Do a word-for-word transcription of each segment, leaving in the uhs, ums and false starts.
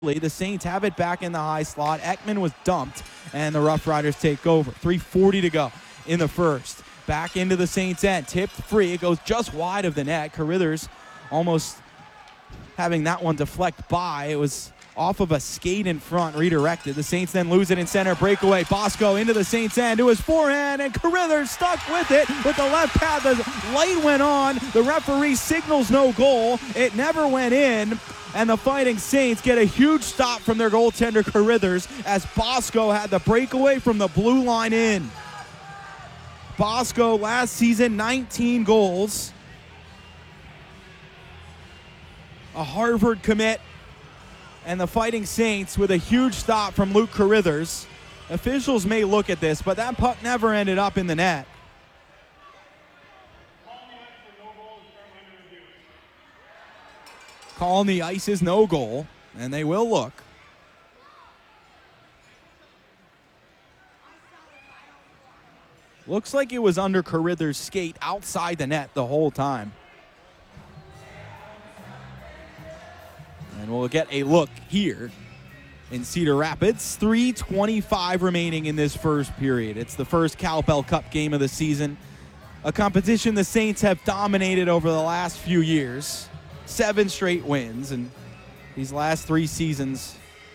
The Saints have it back in the high slot. Ekman was dumped, and the Rough Riders take over. three forty to go in the first. Back into the Saints' end. Tipped free. It goes just wide of the net. Carithers almost having that one deflect by. It was off of a skate in front, redirected. The Saints then lose it in center. Breakaway. Bosco into the Saints' end to his forehand, and Carithers stuck with it with the left pad. The light went on. The referee signals no goal. It never went in. And the Fighting Saints get a huge stop from their goaltender Carithers as Bosco had the breakaway from the blue line in. Bosco last season, nineteen goals. A Harvard commit. And the Fighting Saints with a huge stop from Luke Carithers. Officials may look at this, but that puck never ended up in the net. Calling the ice is no goal, and they will look. Looks like it was under Carithers' skate outside the net the whole time. And we'll get a look here in Cedar Rapids. three twenty-five remaining in this first period. It's the first Cowbell Cup game of the season, a competition the Saints have dominated over the last few years. Seven straight wins, and these last three seasons,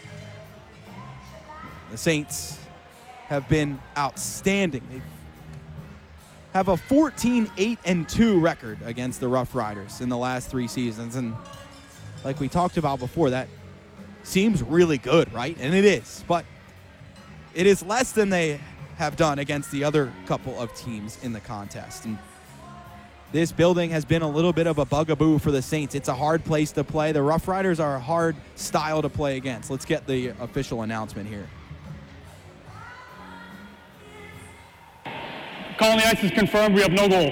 the Saints have been outstanding. They have a fourteen eight and two record against the Rough Riders in the last three seasons, and like we talked about before, that seems really good, right? And it is, but it is less than they have done against the other couple of teams in the contest. And this building has been a little bit of a bugaboo for the Saints. It's a hard place to play. The Rough Riders are a hard style to play against. Let's get the official announcement here. Call on the ice is confirmed. We have no goal.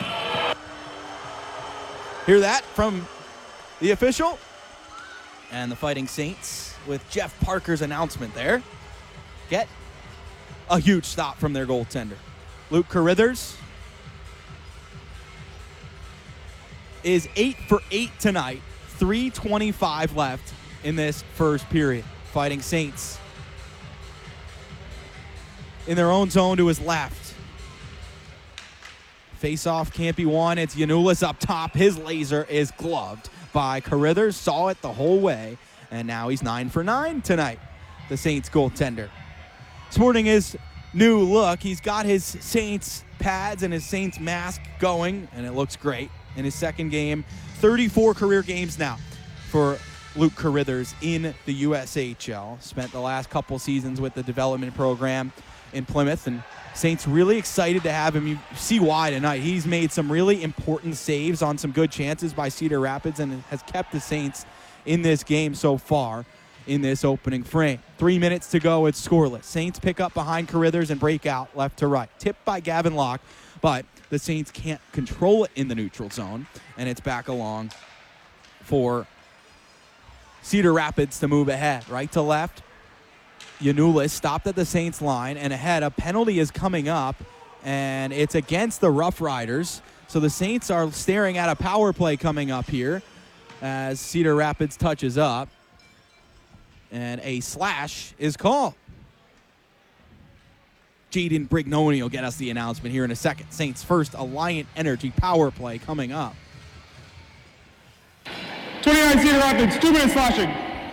Hear that from the official? And the Fighting Saints, with Jeff Parker's announcement there, get a huge stop from their goaltender. Luke Carithers is eight for eight tonight. three twenty-five left in this first period. Fighting Saints in their own zone to his left. Face-off can't be won. It's Yanulis up top. His laser is gloved by Carithers. Saw it the whole way, and now he's nine for nine tonight, the Saints goaltender. Sporting his new look. He's got his Saints pads and his Saints mask going, and it looks great. In his second game, thirty-four career games now for Luke Carithers in the U S H L. Spent the last couple seasons with the development program in Plymouth, and Saints really excited to have him. You see why tonight. He's made some really important saves on some good chances by Cedar Rapids and has kept the Saints in this game so far in this opening frame. Three minutes to go. It's scoreless. Saints pick up behind Carithers and break out left to right. Tipped by Gavin Locke, but the Saints can't control it in the neutral zone, and it's back along for Cedar Rapids to move ahead. Right to left. Yanulis stopped at the Saints line and ahead. A penalty is coming up, and it's against the Rough Riders. So the Saints are staring at a power play coming up here as Cedar Rapids touches up, and a slash is called. Jaden Brignoni will get us the announcement here in a second. Saints' first Alliant Energy power play coming up. twenty-nine Cedar Rapids, two minutes slashing.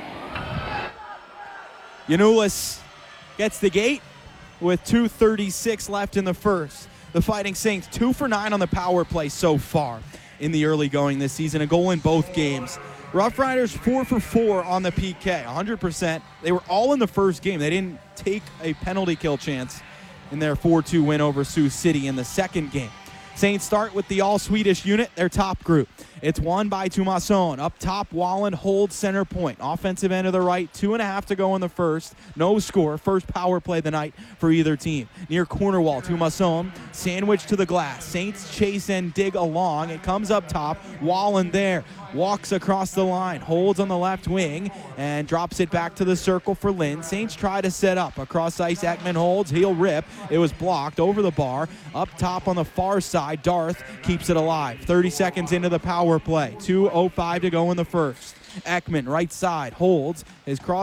Yanulis gets the gate with two thirty-six left in the first. The Fighting Saints, two for nine on the power play so far in the early going this season. A goal in both games. Rough Riders, four for four on the P K, one hundred percent. They were all in the first game. They didn't take a penalty kill chance in their four two win over Sioux City in the second game. Saints start with the all-Swedish unit, their top group. It's won by Tumasson. Up top, Wallen holds center point. Offensive end of the right, two and a half to go in the first. No score. First power play of the night for either team. Near corner wall, Tumasson, sandwich to the glass. Saints chase and dig along. It comes up top. Wallen there. Walks across the line, holds on the left wing, and drops it back to the circle for Lynn. Saints try to set up. Across ice, Ekman holds. He'll rip. It was blocked over the bar. Up top on the far side, Darth keeps it alive. thirty seconds into the power play. two oh five to go in the first. Ekman, right side, holds his cross.